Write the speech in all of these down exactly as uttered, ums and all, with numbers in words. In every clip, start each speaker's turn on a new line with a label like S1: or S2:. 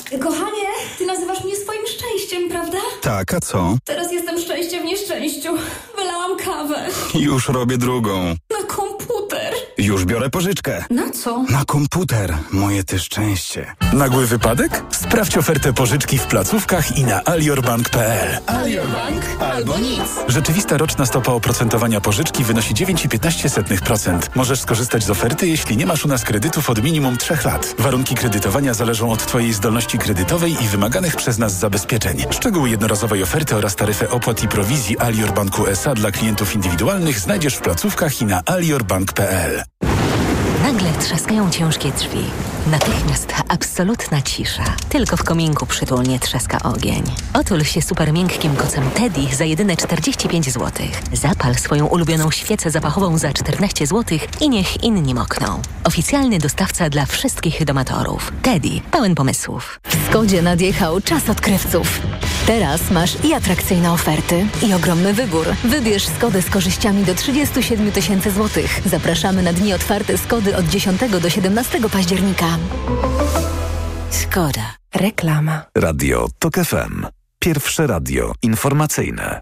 S1: Kochanie, ty nazywasz mnie swoim szczęściem, prawda?
S2: Tak, a co?
S1: Teraz jestem szczęście w nieszczęściu. Wylałam kawę.
S2: Już robię drugą.
S1: Na komputer.
S2: Już biorę pożyczkę.
S1: Na co?
S2: Na komputer. Moje ty szczęście.
S3: Nagły wypadek? Sprawdź ofertę pożyczki w placówkach i na aliorbank kropka p l.
S1: Aliorbank albo nic.
S3: Rzeczywista roczna stopa oprocentowania pożyczki wynosi dziewięć i piętnaście procent. Możesz skorzystać z oferty, jeśli nie masz u nas kredytów od minimum trzech lat. Warunki kredytowania zależą od Twojej zdolności kredytowej i wymaganych przez nas zabezpieczeń. Szczegóły jednorazowej oferty oraz taryfę opłat i prowizji Alior Banku S A dla klientów indywidualnych znajdziesz w placówkach i na aliorbank kropka p l.
S4: Nagle trzaskają ciężkie drzwi. Natychmiast absolutna cisza. Tylko w kominku przytulnie trzaska ogień. Otul się super miękkim kocem Teddy za jedyne czterdzieści pięć złotych. Zapal swoją ulubioną świecę zapachową za czternaście złotych i niech inni mokną. Oficjalny dostawca dla wszystkich domatorów. Teddy, pełen pomysłów.
S5: W Skodzie nadjechał czas odkrywców. Teraz masz i atrakcyjne oferty, i ogromny wybór. Wybierz Skodę z korzyściami do trzydzieści siedem tysięcy złotych. Zapraszamy na dni otwarte Skody od dziesiątego do siedemnastego października.
S4: Skoda.
S5: Reklama.
S6: Radio Tok F M. Pierwsze radio informacyjne.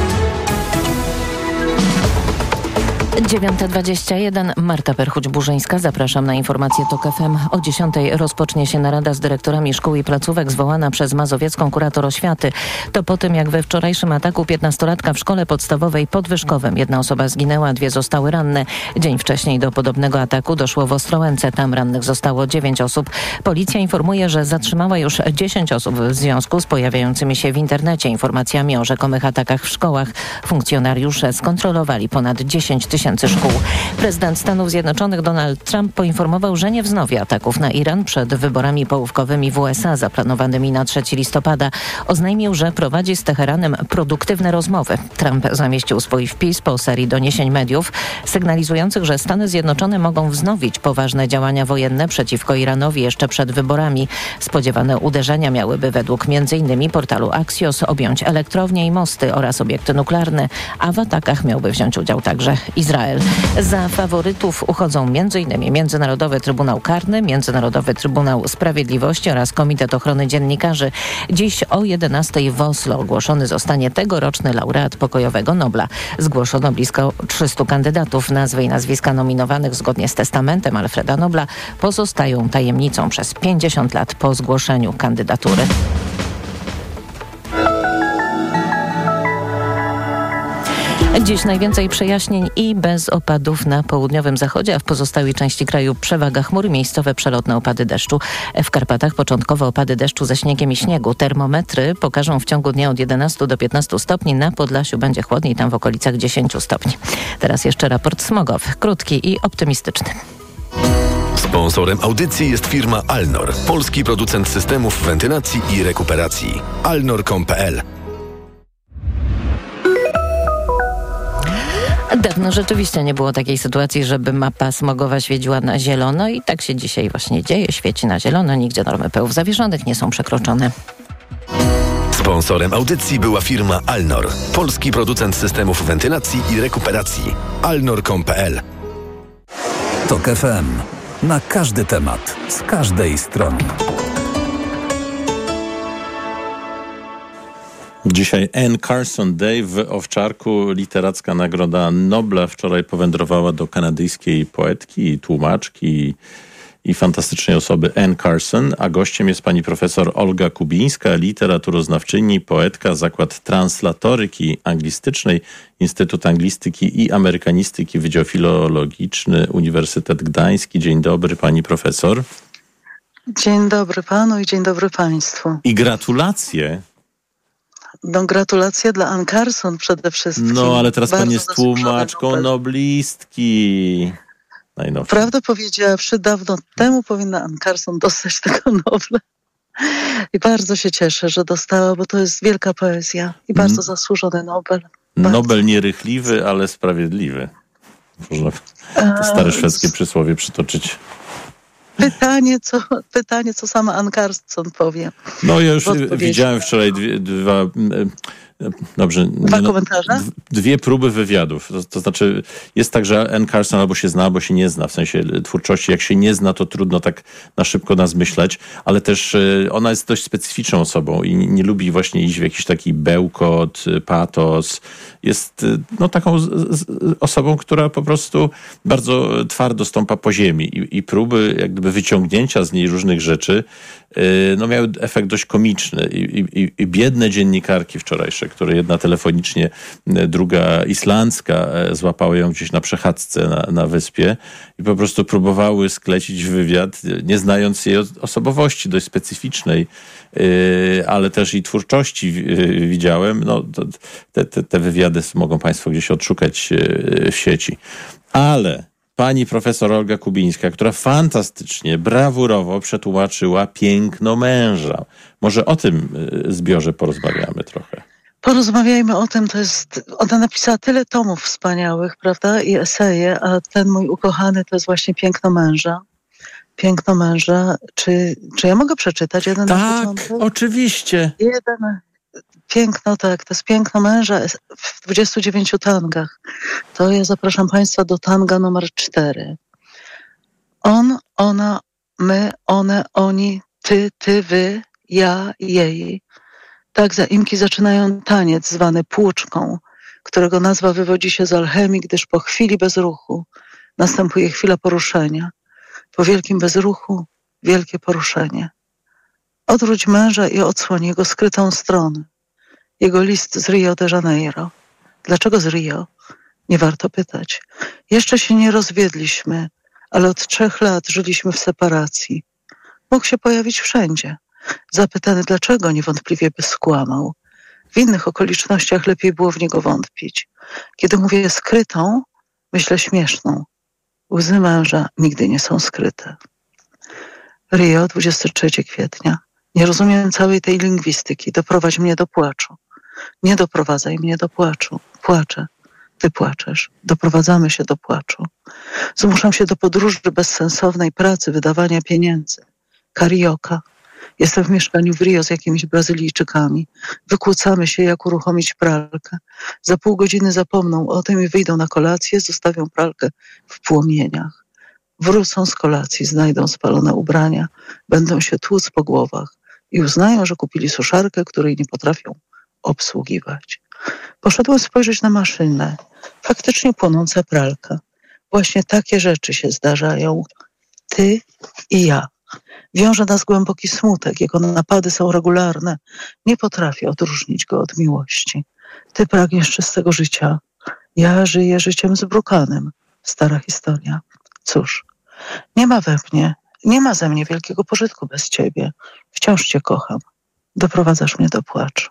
S7: dziewiąta dwadzieścia jeden. Marta Perchuć-Burzyńska. Zapraszam na informację Tok F M. O dziesiątej rozpocznie się narada z dyrektorami szkół i placówek zwołana przez mazowiecką kurator oświaty. To po tym, jak we wczorajszym ataku piętnastolatka w szkole podstawowej pod Wyszkowem jedna osoba zginęła, dwie zostały ranne. Dzień wcześniej do podobnego ataku doszło w Ostrołęce. Tam rannych zostało dziewięć osób. Policja informuje, że zatrzymała już dziesięć osób w związku z pojawiającymi się w internecie informacjami o rzekomych atakach w szkołach. Funkcjonariusze skontrolowali ponad dziesięć tysięcy szkół. Prezydent Stanów Zjednoczonych Donald Trump poinformował, że nie wznowi ataków na Iran przed wyborami połówkowymi w U S A zaplanowanymi na trzeciego listopada. Oznajmił, że prowadzi z Teheranem produktywne rozmowy. Trump zamieścił swój wpis po serii doniesień mediów sygnalizujących, że Stany Zjednoczone mogą wznowić poważne działania wojenne przeciwko Iranowi jeszcze przed wyborami. Spodziewane uderzenia miałyby według między innymi portalu Axios objąć elektrownie i mosty oraz obiekty nuklearne, a w atakach miałby wziąć udział także Izrael. Za faworytów uchodzą między innymi Międzynarodowy Trybunał Karny, Międzynarodowy Trybunał Sprawiedliwości oraz Komitet Ochrony Dziennikarzy. Dziś o jedenastej w Oslo ogłoszony zostanie tegoroczny laureat pokojowego Nobla. Zgłoszono blisko trzystu kandydatów. Nazwy i nazwiska nominowanych zgodnie z testamentem Alfreda Nobla pozostają tajemnicą przez pięćdziesiąt lat po zgłoszeniu kandydatury. Dziś najwięcej przejaśnień i bez opadów na południowym zachodzie, a w pozostałej części kraju przewaga chmur, miejscowe przelotne opady deszczu. W Karpatach początkowe opady deszczu ze śniegiem i śniegu. Termometry pokażą w ciągu dnia od jedenastu do piętnastu stopni. Na Podlasiu będzie chłodniej, tam w okolicach dziesięciu stopni. Teraz jeszcze raport smogowy, krótki i optymistyczny.
S6: Sponsorem audycji jest firma Alnor, polski producent systemów wentylacji i rekuperacji. alnor kropka com kropka p l.
S7: Dawno rzeczywiście nie było takiej sytuacji, żeby mapa smogowa świeciła na zielono i tak się dzisiaj właśnie dzieje. Świeci na zielono, nigdzie normy pyłów zawieszonych nie są przekroczone.
S6: Sponsorem audycji była firma Alnor, polski producent systemów wentylacji i rekuperacji. alnor kropka com kropka p l.
S3: Tok F M. Na każdy temat, z każdej strony.
S8: Dzisiaj Anne Carson Day w Owczarku. Literacka Nagroda Nobla wczoraj powędrowała do kanadyjskiej poetki, tłumaczki i fantastycznej osoby Anne Carson, a gościem jest pani profesor Olga Kubińska, literaturoznawczyni, poetka, Zakład Translatoryki Anglistycznej, Instytut Anglistyki i Amerykanistyki, Wydział Filologiczny, Uniwersytet Gdański. Dzień dobry, pani profesor.
S9: Dzień dobry panu i dzień dobry państwu.
S8: I gratulacje.
S9: No, gratulacje dla Anne Carson przede wszystkim.
S8: No, ale teraz
S9: Bardzo
S8: pani jest tłumaczką Nobel. Noblistki. Najnowsze.
S9: Prawdę powiedziawszy, dawno temu powinna Anne Carson dostać tego Nobla. I bardzo się cieszę, że dostała, bo to jest wielka poezja i bardzo hmm. zasłużony Nobel. Bardzo.
S8: Nobel nierychliwy, ale sprawiedliwy. Można to stare szwedzkie przysłowie przytoczyć.
S9: Pytanie, co, pytanie, co sama Anne Carson powie.
S8: No ja już widziałem wczoraj dwie, dwa Dobrze.
S9: Dwa komentarze?
S8: Dwie próby wywiadów. To, to znaczy, jest tak, że Anne Carson albo się zna, albo się nie zna. W sensie twórczości, jak się nie zna, to trudno tak na szybko nas myśleć, ale też ona jest dość specyficzną osobą i nie, nie lubi właśnie iść w jakiś taki bełkot, patos. Jest no, taką z, z, osobą, która po prostu bardzo twardo stąpa po ziemi i, i próby jak gdyby wyciągnięcia z niej różnych rzeczy yy, no, miały efekt dość komiczny. I, i, i biedne dziennikarki wczorajsze, które jedna telefonicznie, druga islandzka, złapały ją gdzieś na przechadzce na, na wyspie i po prostu próbowały sklecić wywiad, nie znając jej osobowości dość specyficznej, yy, ale też i twórczości yy, widziałem. No, to, te, te, te wywiady mogą państwo gdzieś odszukać yy, w sieci. Ale pani profesor Olga Kubińska, która fantastycznie, brawurowo przetłumaczyła Piękno męża. Może o tym zbiorze porozmawiamy trochę.
S9: Porozmawiajmy o tym, to jest, ona napisała tyle tomów wspaniałych, prawda, i eseje, a ten mój ukochany to jest właśnie Piękno męża. Piękno męża. Czy, czy ja mogę przeczytać jeden
S8: tak,
S9: na początek?
S8: Tak, oczywiście.
S9: Jeden. Piękno, tak, to jest Piękno męża w dwudziestu dziewięciu tangach. To ja zapraszam państwa do tanga numer cztery. On, ona, my, one, oni, ty, ty, wy, ja, jej. Tak zaimki zaczynają taniec zwany płuczką, którego nazwa wywodzi się z alchemii, gdyż po chwili bezruchu następuje chwila poruszenia. Po wielkim bezruchu wielkie poruszenie. Odwróć męża i odsłoń jego skrytą stronę. Jego list z Rio de Janeiro. Dlaczego z Rio? Nie warto pytać. Jeszcze się nie rozwiedliśmy, ale od trzech lat żyliśmy w separacji. Mógł się pojawić wszędzie. Zapytany dlaczego, niewątpliwie by skłamał. W innych okolicznościach lepiej było w niego wątpić. Kiedy mówię skrytą, myślę śmieszną. Łzy męża nigdy nie są skryte. Rio, dwudziestego trzeciego kwietnia. Nie rozumiem całej tej lingwistyki. Doprowadź mnie do płaczu. Nie doprowadzaj mnie do płaczu. Płaczę. Ty płaczesz. Doprowadzamy się do płaczu. Zmuszam się do podróży bezsensownej pracy, wydawania pieniędzy. Karioka. Jestem w mieszkaniu w Rio z jakimiś Brazylijczykami. Wykłócamy się, jak uruchomić pralkę. Za pół godziny zapomną o tym i wyjdą na kolację, zostawią pralkę w płomieniach. Wrócą z kolacji, znajdą spalone ubrania, będą się tłuc po głowach i uznają, że kupili suszarkę, której nie potrafią obsługiwać. Poszedłem spojrzeć na maszynę. Faktycznie płonąca pralka. Właśnie takie rzeczy się zdarzają. Ty i ja. Wiąże nas głęboki smutek. Jego napady są regularne. Nie potrafię odróżnić go od miłości. Ty pragniesz czystego życia. Ja żyję życiem zbrukanym. Stara historia. Cóż, nie ma we mnie, nie ma ze mnie wielkiego pożytku bez ciebie. Wciąż cię kocham. Doprowadzasz mnie do płaczu.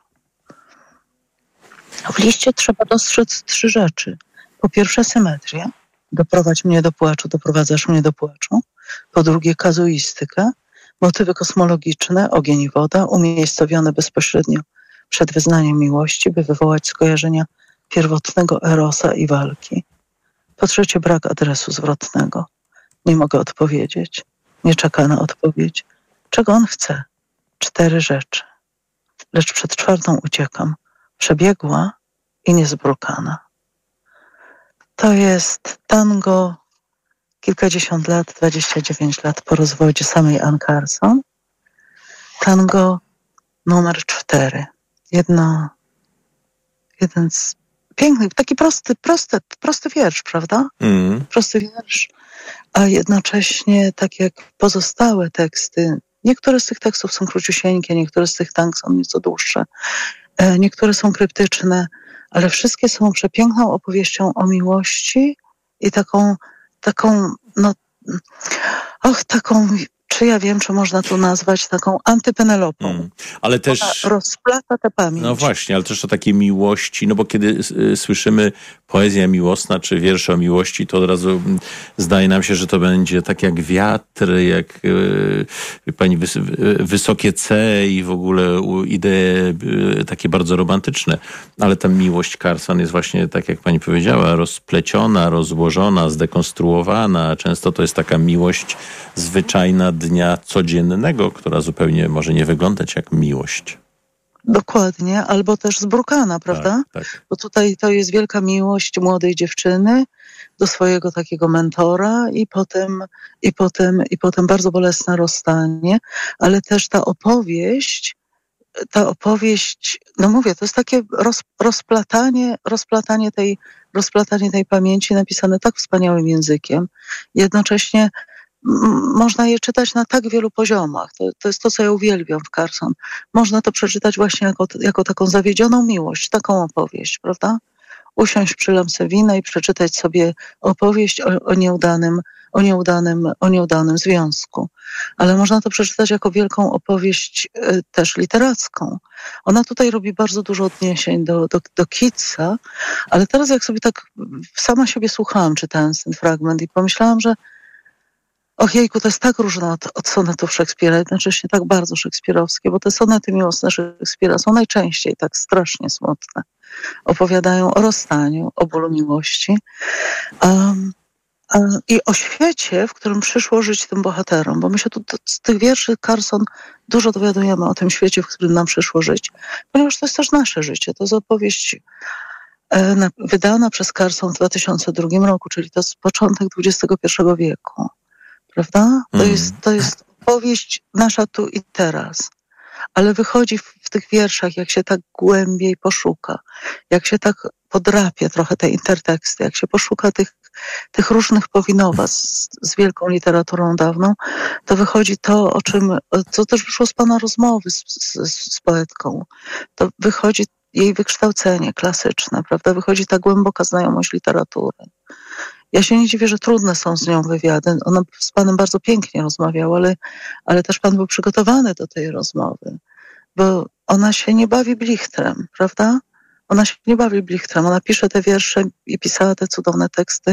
S9: W liście trzeba dostrzec trzy rzeczy. Po pierwsze symetrię. Doprowadź mnie do płaczu, doprowadzasz mnie do płaczu. Po drugie kazuistykę. Motywy kosmologiczne, ogień i woda, umiejscowione bezpośrednio przed wyznaniem miłości, by wywołać skojarzenia pierwotnego erosa i walki. Po trzecie brak adresu zwrotnego. Nie mogę odpowiedzieć. Nie czeka na odpowiedź. Czego on chce? Cztery rzeczy. Lecz przed czwartą uciekam. Przebiegła i niezbrukana. To jest tango kilkadziesiąt lat, dwadzieścia dziewięć lat po rozwodzie samej Anne Carson. Tango numer cztery. Jedno, jeden z pięknych, taki prosty, prosty, prosty wiersz, prawda? Mm. Prosty wiersz, a jednocześnie tak jak pozostałe teksty, niektóre z tych tekstów są króciusieńkie, niektóre z tych tang są nieco dłuższe, niektóre są kryptyczne, ale wszystkie są przepiękną opowieścią o miłości i taką, taką, no, och, taką, czy ja wiem, czy można to nazwać taką antypenelopą. Mm,
S8: ale też
S9: ona rozplata tę pamięć.
S8: No właśnie, ale też o takiej miłości, no bo kiedy y, słyszymy poezja miłosna, czy wiersze o miłości, to od razu y, zdaje nam się, że to będzie tak jak wiatr, jak y, pani wys, y, wysokie C i w ogóle u, idee y, takie bardzo romantyczne. Ale ta miłość Carson jest właśnie, tak jak pani powiedziała, rozpleciona, rozłożona, zdekonstruowana. Często to jest taka miłość zwyczajna dnia codziennego, która zupełnie może nie wyglądać jak miłość.
S9: Dokładnie, albo też zbrukana, prawda?
S8: Tak, tak.
S9: Bo tutaj to jest wielka miłość młodej dziewczyny do swojego takiego mentora i potem, i potem, i potem bardzo bolesne rozstanie, ale też ta opowieść, ta opowieść, no mówię, to jest takie roz, rozplatanie, rozplatanie tej, rozplatanie tej pamięci napisane tak wspaniałym językiem. Jednocześnie m- można je czytać na tak wielu poziomach. To, to jest to, co ja uwielbiam w Carson. Można to przeczytać właśnie jako, jako taką zawiedzioną miłość, taką opowieść, prawda? Usiąść przy lampce wina i przeczytać sobie opowieść o, o nieudanym, o nieudanym, o nieudanym związku. Ale można to przeczytać jako wielką opowieść y, też literacką. Ona tutaj robi bardzo dużo odniesień do, do, do Keatsa, ale teraz jak sobie tak sama siebie słuchałam, czytając ten fragment i pomyślałam, że och jejku, to jest tak różne od, od sonetów Szekspira, jednocześnie tak bardzo szekspirowskie, bo te sonety miłosne Szekspira są najczęściej tak strasznie smutne. Opowiadają o rozstaniu, o bólu miłości um, um, i o świecie, w którym przyszło żyć tym bohaterom, bo my się tu z tych wierszy Carson dużo dowiadujemy o tym świecie, w którym nam przyszło żyć, ponieważ to jest też nasze życie. To jest opowieść e, na, wydana przez Carson w dwa tysiące drugim roku, czyli to jest początek dwudziestego pierwszego wieku. Prawda? To, mm. jest, to jest opowieść nasza tu i teraz. Ale wychodzi w, w tych wierszach, jak się tak głębiej poszuka, jak się tak podrapie trochę te interteksty, jak się poszuka tych, tych różnych powinowactw z, z wielką literaturą dawną, to wychodzi to, o czym, co też wyszło z pana rozmowy z, z, z poetką. To wychodzi jej wykształcenie klasyczne, prawda? Wychodzi ta głęboka znajomość literatury. Ja się nie dziwię, że trudne są z nią wywiady. Ona z panem bardzo pięknie rozmawiała, ale, ale też pan był przygotowany do tej rozmowy, bo ona się nie bawi blichtrem, prawda? Ona się nie bawi blichtrem. Ona pisze te wiersze i pisała te cudowne teksty,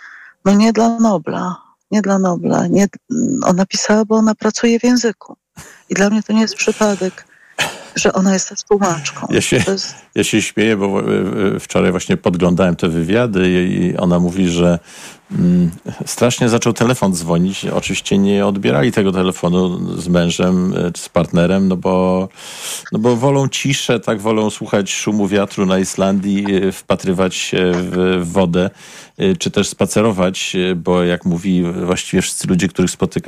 S9: no nie dla Nobla, nie dla Nobla. Nie, ona pisała, bo ona pracuje w języku. I dla mnie to nie jest przypadek, że ona jest też tłumaczką.
S8: Ja się,
S9: jest...
S8: ja się śmieję, bo wczoraj właśnie podglądałem te wywiady i ona mówi, że mm, strasznie zaczął telefon dzwonić. Oczywiście nie odbierali tego telefonu z mężem czy z partnerem, no bo, no bo wolą ciszę, tak wolą słuchać szumu wiatru na Islandii, wpatrywać się w wodę, czy też spacerować, bo jak mówi, właściwie wszyscy ludzie, których spotyka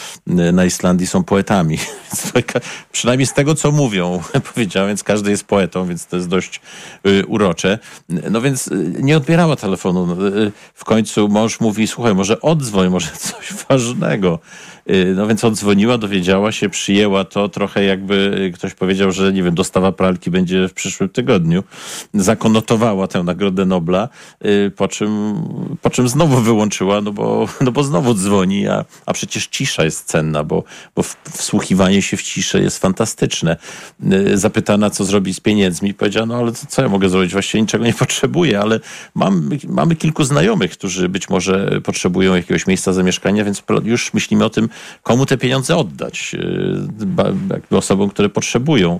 S8: na Islandii, są poetami. Przynajmniej z tego, co mówią, powiedziałem, więc każdy jest poetą, więc to jest dość y, urocze. No więc nie odbierała telefonu. W końcu mąż mówi, słuchaj, może odzwoń, może coś ważnego. No więc odzwoniła, dowiedziała się, przyjęła to trochę jakby ktoś powiedział, że nie wiem, dostawa pralki będzie w przyszłym tygodniu. Zakonotowała tę Nagrodę Nobla, po czym, po czym znowu wyłączyła, no bo, no bo znowu dzwoni, a, a przecież cisza jest cenna, bo, bo wsłuchiwanie się w ciszę jest fantastyczne. Zapytana, co zrobić z pieniędzmi, powiedziała, no ale co ja mogę zrobić? Właściwie niczego nie potrzebuję, ale mam, mamy kilku znajomych, którzy być może potrzebują jakiegoś miejsca zamieszkania, więc już myślimy o tym, komu te pieniądze oddać, jakby osobom, które potrzebują.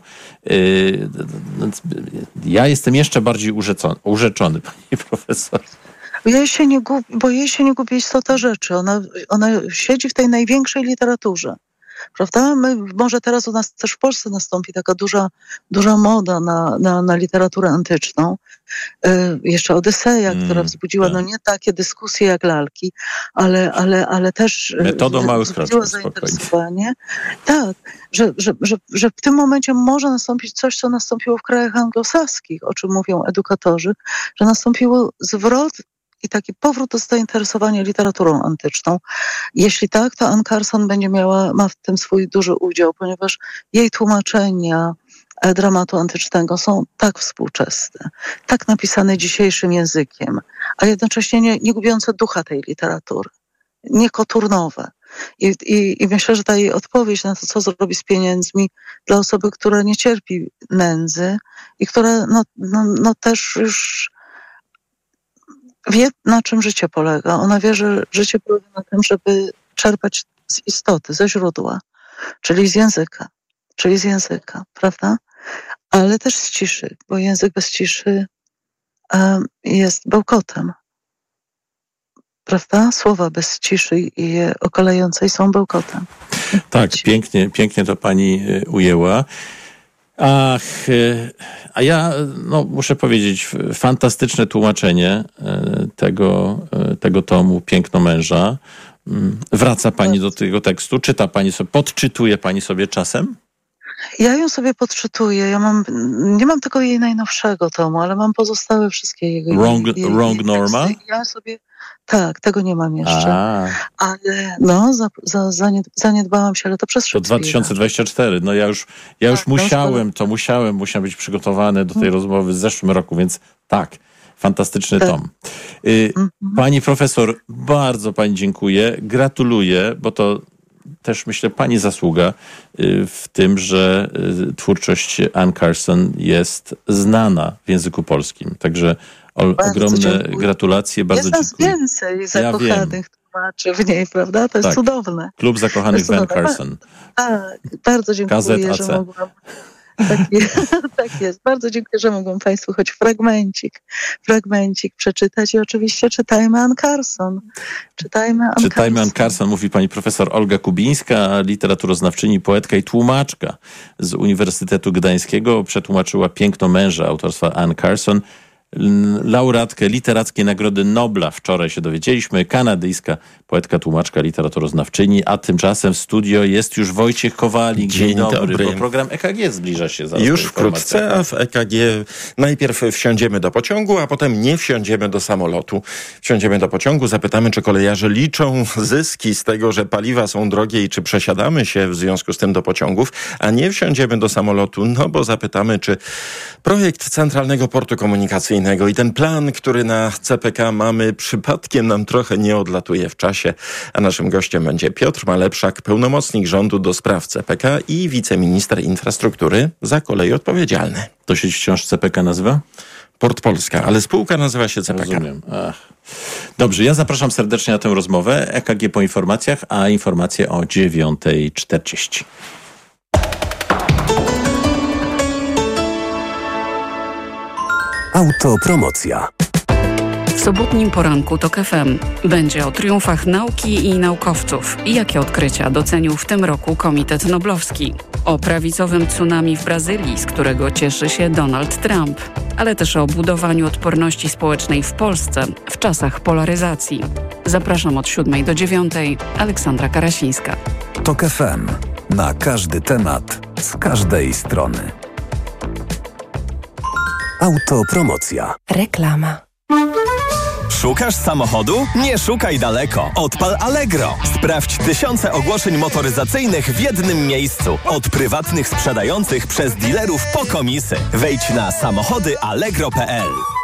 S8: Ja jestem jeszcze bardziej urzeczony, urzeczony pani profesor.
S9: Jej się nie gubi, bo jej się nie gubi istota rzeczy. Ona, ona siedzi w tej największej literaturze. Prawda? My, może teraz u nas też w Polsce nastąpi taka duża, duża moda na, na, na literaturę antyczną. Y, jeszcze Odyseja, mm, która wzbudziła tak. no nie takie dyskusje jak lalki, ale, ale, ale też
S8: metodą małych
S9: wzbudziła
S8: kroczków,
S9: zainteresowanie. Tak, że, że, że, że w tym momencie może nastąpić coś, co nastąpiło w krajach anglosaskich, o czym mówią edukatorzy, że nastąpiło zwrot i taki powrót do zainteresowania literaturą antyczną. Jeśli tak, to Anne Carson będzie miała, ma w tym swój duży udział, ponieważ jej tłumaczenia dramatu antycznego są tak współczesne, tak napisane dzisiejszym językiem, a jednocześnie nie, nie gubiące ducha tej literatury, nie koturnowe. I, i, I myślę, że ta jej odpowiedź na to, co zrobi z pieniędzmi dla osoby, która nie cierpi nędzy i która no, no, no też już wie, na czym życie polega. Ona wie, że życie polega na tym, żeby czerpać z istoty, ze źródła, czyli z języka, czyli z języka, prawda? Ale też z ciszy, bo język bez ciszy um, jest bełkotem, prawda? Słowa bez ciszy i je okalającej są bełkotem.
S8: Tak, pięknie, pięknie to pani ujęła. Ach, a ja no, muszę powiedzieć, fantastyczne tłumaczenie tego, tego tomu Piękno męża. Wraca pani do tego tekstu? Czyta pani sobie, podczytuje pani sobie czasem?
S9: Ja ją sobie podczytuję. Ja mam, nie mam tego jej najnowszego tomu, ale mam pozostałe wszystkie jego
S8: Wrong,
S9: jej,
S8: wrong
S9: jej
S8: Norma?
S9: Ja sobie, tak, tego nie mam jeszcze.
S8: A.
S9: Ale no, za, za, zanied, zaniedbałam się, ale to przez
S8: To dwa tysiące dwudziesty czwarty. No ja już, ja już
S9: tak,
S8: musiałem, to musiałem, musiałem być przygotowany do tej hmm. rozmowy w zeszłym roku, więc tak. Fantastyczny tak. tom. Y, mm-hmm. Pani profesor, bardzo pani dziękuję. Gratuluję, bo to też myślę pani zasługa y, w tym, że y, twórczość Anne Carson jest znana w języku polskim. Także o, ogromne dziękuję. Gratulacje. Bardzo
S9: jest
S8: dziękuję.
S9: Jest nas więcej zakochanych ja tłumaczy w niej, prawda? To jest
S8: tak. cudowne. Klub zakochanych w Anne Carson.
S9: Tak, bardzo dziękuję, że mogłam... Tak jest, tak jest. Bardzo dziękuję, że mogłam państwu choć fragmencik, fragmencik przeczytać i oczywiście czytajmy Anne Carson. Czytajmy Anne
S8: Czytajmy
S9: Carson.
S8: Anne Carson, mówi pani profesor Olga Kubińska, literaturoznawczyni, poetka i tłumaczka z Uniwersytetu Gdańskiego. Przetłumaczyła Piękno męża autorstwa Anne Carson. Laureatkę Literackiej Nagrody Nobla, wczoraj się dowiedzieliśmy, kanadyjska poetka, tłumaczka, literaturoznawczyni, a tymczasem w studio jest już Wojciech Kowalik. Dzień, Dzień dobry, dobry, bo program E K G zbliża się.
S10: Już wkrótce, a w E K G najpierw wsiądziemy do pociągu, a potem nie wsiądziemy do samolotu. Wsiądziemy do pociągu, zapytamy, czy kolejarze liczą zyski z tego, że paliwa są drogie i czy przesiadamy się w związku z tym do pociągów, a nie wsiądziemy do samolotu, no bo zapytamy, czy projekt Centralnego Portu Komunikacyjnego i ten plan, który na C P K mamy, przypadkiem nam trochę nie odlatuje w czasie, a naszym gościem będzie Piotr Malepszak, pełnomocnik rządu do spraw C P K i wiceminister infrastruktury za kolej odpowiedzialny.
S8: To się wciąż C P K nazywa?
S10: Port Polska, ale spółka nazywa się C P K.
S8: Rozumiem. Ach. Dobrze, ja zapraszam serdecznie na tę rozmowę. E K G po informacjach, a informacje o dziewiąta czterdzieści.
S11: Autopromocja.
S12: W sobotnim poranku TOK F M będzie o triumfach nauki i naukowców i jakie odkrycia docenił w tym roku Komitet Noblowski. O prawicowym tsunami w Brazylii, z którego cieszy się Donald Trump, ale też o budowaniu odporności społecznej w Polsce w czasach polaryzacji. Zapraszam od siódmej do dziewiątej. Aleksandra Karasińska.
S11: TOK F M. Na każdy temat, z każdej strony. Autopromocja.
S13: Reklama. Szukasz samochodu? Nie szukaj daleko. Odpal Allegro. Sprawdź tysiące ogłoszeń motoryzacyjnych w jednym miejscu. Od prywatnych sprzedających przez dealerów po komisy. Wejdź na samochody allegro kropka p l.